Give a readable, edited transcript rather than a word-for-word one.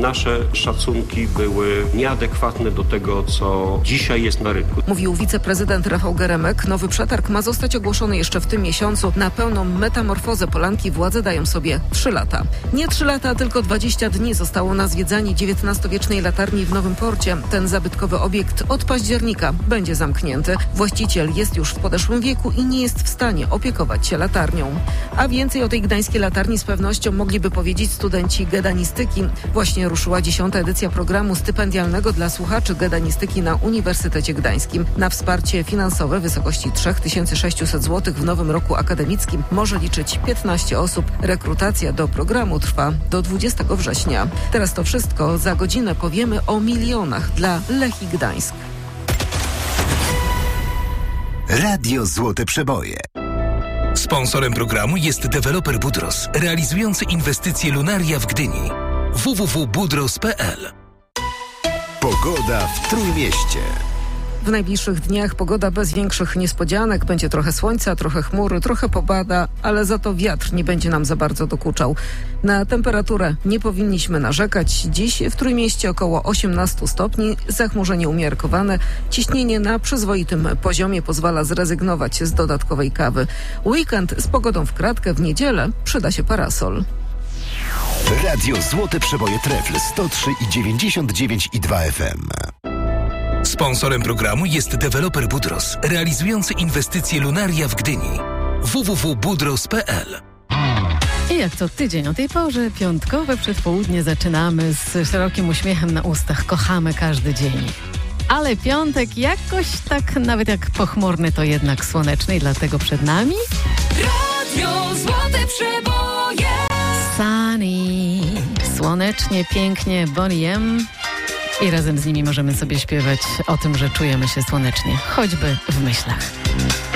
nasze szacunki były nieadekwatne do tego, co dzisiaj jest na rynku. Mówił wiceprezydent Rafał Geremek. Nowy przetarg ma zostać ogłoszony jeszcze w tym miesiącu. Na pełną metamorfozę Polanki władze dają sobie 3 lata. Nie 3 lata, tylko 20 dni zostało na zwiedzanie XIX-wiecznej latarni w Nowym Porcie. Ten zabytkowy obiekt od października będzie zamknięty. Właściciel jest już w podeszłym wieku i nie jest w stanie opiekować się latarnią. A więcej o tej gdańskiej latarni z pewnością mogliby powiedzieć studenci gedanistyki. Właśnie ruszyła 10. edycja programu stypendialnego dla słuchaczy gedanistyki na Uniwersytecie Gdańskim. Na wsparcie finansowe w wysokości 3600 zł w nowym roku akademickim może liczyć 15 osób. Rekrutacja do programu trwa do 20 września. Teraz to wszystko. Za godzinę powiemy o milionach dla Lechii Gdańsk. Radio Złote Przeboje. Sponsorem programu jest deweloper Budros, realizujący inwestycje Lunaria w Gdyni. www.budros.pl. Pogoda w Trójmieście. W najbliższych dniach pogoda bez większych niespodzianek. Będzie trochę słońca, trochę chmury, trochę popada, ale za to wiatr nie będzie nam za bardzo dokuczał. Na temperaturę nie powinniśmy narzekać. Dziś w Trójmieście około 18 stopni, zachmurzenie umiarkowane. Ciśnienie na przyzwoitym poziomie pozwala zrezygnować z dodatkowej kawy. Weekend z pogodą w kratkę, w niedzielę przyda się parasol. Radio Złote Przeboje Trefl 103,99,2 FM. Sponsorem programu jest deweloper Budros, realizujący inwestycje Lunaria w Gdyni. www.budros.pl. I jak co tydzień o tej porze, piątkowe przedpołudnie zaczynamy z szerokim uśmiechem na ustach. Kochamy każdy dzień. Ale piątek jakoś tak, nawet jak pochmurny, to jednak słoneczny i dlatego przed nami... Radio Złote Przeboje. Sunny. Słonecznie, pięknie, Bonnie M. I razem z nimi możemy sobie śpiewać o tym, że czujemy się słonecznie, choćby w myślach.